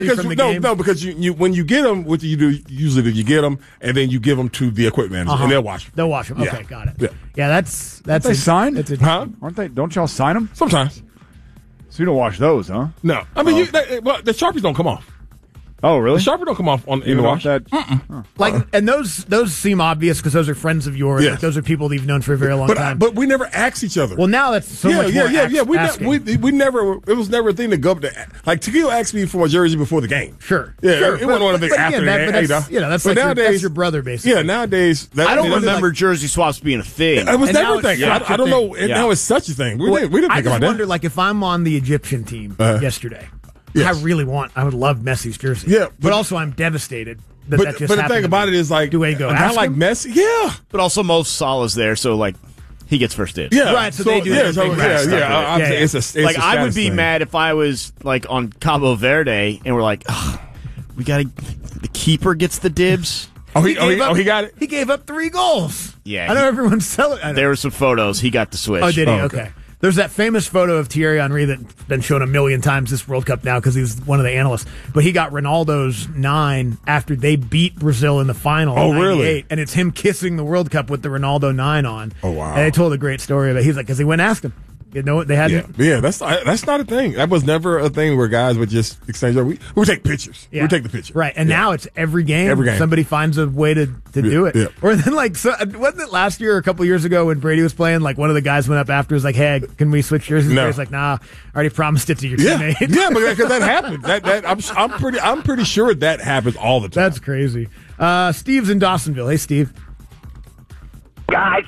from the game? No, because you when you get them, what you do usually you get them and then you give them to the equipment manager and they'll wash them. They'll wash them. Okay, got it. Yeah, that's Aren't they signed? Aren't they? Don't y'all sign them sometimes? So you don't wash those, huh? No, I mean the Sharpies don't come off. Oh, really? The Sharpie don't come off in the wash. And those seem obvious because those are friends of yours. Yes. Like, those are people that you've known for a very long time. But we never asked each other. Well, now that's so much more asking. We never. It was never a thing to go up to. Like Tequila asked me for a jersey before the game. Sure. Yeah, sure. it wasn't one of the after the game. That's like that's your brother, basically. Yeah, nowadays. I don't remember jersey swaps being a thing. It was never a thing. I don't know. Now it's such a thing. We didn't think about that. I just wonder, like, if I'm on the Egyptian team yesterday. Yes. I would love Messi's jersey. Yeah. But also I'm devastated that just happened. But the thing about it is, like, do I go a guy like Messi? Yeah. But also Mo Salah's there, so, like, he gets first dibs. Yeah. Right, so they do that. Like, I would be mad if I was, like, on Cabo Verde and we're like, the keeper gets the dibs. He got it? He gave up 3 goals. Yeah. I know everyone's selling. There were some photos. He got the switch. Oh, did he? Okay. There's that famous photo of Thierry Henry that's been shown a million times this World Cup now because he's one of the analysts. But he got Ronaldo's 9 after they beat Brazil in the final. Oh, 98, really? And it's him kissing the World Cup with the Ronaldo 9 on. Oh, wow. And they told a great story about it. He's like, because he went and asked him. You know what they had? Yeah, that's not a thing. That was never a thing where guys would just exchange. We would take pictures. Yeah. We take the picture. Right, and now it's every game. Somebody finds a way to do it. Yeah. Or then, like, wasn't it last year or a couple years ago when Brady was playing? Like, one of the guys went up after, was like, "Hey, can we switch jerseys?" No. He's like, "Nah, I already promised it to your teammate." Yeah, because that happens. I'm pretty sure that happens all the time. That's crazy. Steve's in Dawsonville. Hey, Steve. Guys,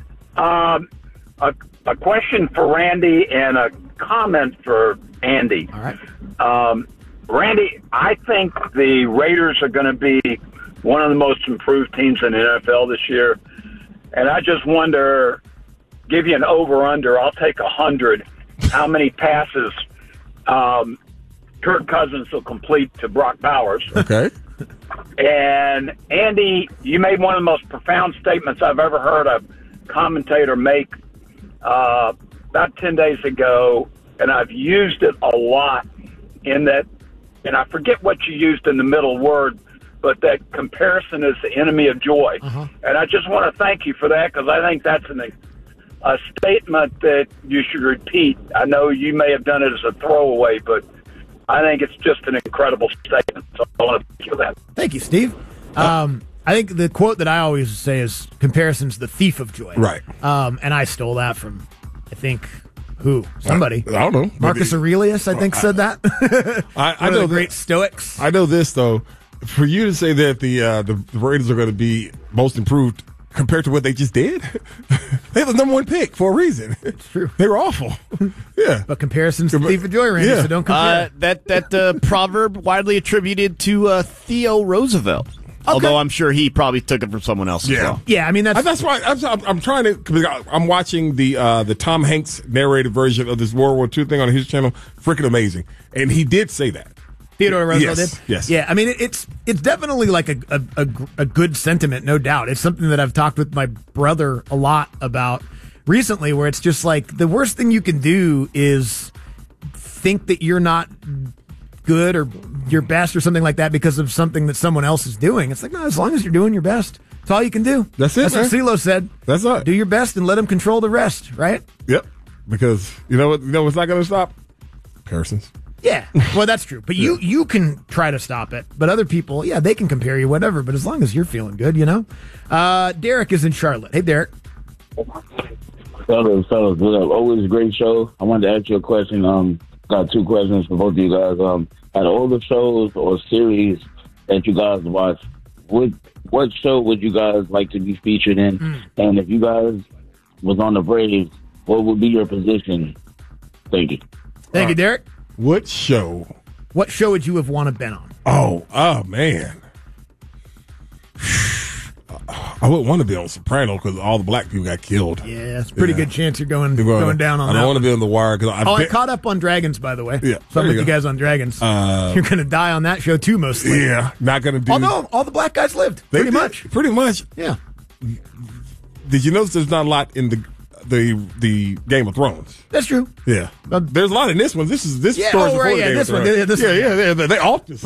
a question for Randy and a comment for Andy. All right. Randy, I think the Raiders are going to be one of the most improved teams in the NFL this year. And I just wonder, give you an over-under, I'll take 100, how many passes Kirk Cousins will complete to Brock Bowers. Okay. And Andy, you made one of the most profound statements I've ever heard a commentator make about 10 days ago, and I've used it a lot in that, and I forget what you used in the middle word, but that comparison is the enemy of joy. Uh-huh. And I just want to thank you for that, because I think that's a statement that you should repeat. I know you may have done it as a throwaway, but I think it's just an incredible statement. So I want to thank you for that. Thank you, Steve. I think the quote that I always say is, comparison's the thief of joy. Right. And I stole that from, I think, who? Somebody. I don't know. Marcus Aurelius, I think, said that. I know the great Stoics. I know this, though. For you to say that the Raiders are going to be most improved compared to what they just did, they have the number 1 pick for a reason. It's true. They were awful. Yeah. But comparison's the thief of joy, Randy, so don't compare. That proverb widely attributed to Theo Roosevelt. Okay. Although I'm sure he probably took it from someone else as well. Yeah, I mean, that's why I'm trying to, because I'm watching the Tom Hanks narrated version of this World War II thing on his channel. Freaking amazing. And he did say that. Theodore Roosevelt did? Yes. Yeah, I mean, it's definitely like a good sentiment, no doubt. It's something that I've talked with my brother a lot about recently, where it's just like the worst thing you can do is think that you're not good or your best or something like that because of something that someone else is doing. It's like, no, as long as you're doing your best, that's all you can do. That's it, That's what CeeLo said. That's right. Do your best and let them control the rest, right? Yep. Because you know what's not going to stop? Comparisons. Yeah, well, that's true. But you can try to stop it. But other people, yeah, they can compare you, whatever. But as long as you're feeling good, you know. Derek is in Charlotte. Hey, Derek. Fellas, always a great show. I wanted to ask you a question. Got 2 questions for both of you guys. Out of all the shows or series that you guys watch, what show would you guys like to be featured in? And if you guys was on the Braves, what would be your position? Thank you. Thank you, Derek. What show? What show would you have wanted to been on? Oh man. I wouldn't want to be on Soprano because all the black people got killed. Yeah, it's a pretty good chance you're going down on that. I don't want to be on The Wire. I caught up on Dragons, by the way. Yeah, so I'm with you guys on Dragons. You're going to die on that show, too, mostly. Yeah, not going to do. Although all the black guys lived, pretty much. Pretty much. Yeah. Did you notice there's not a lot in the Game of Thrones. That's true. Yeah, there's a lot in this one. This story's before the Game of Thrones. Yeah, yeah. They all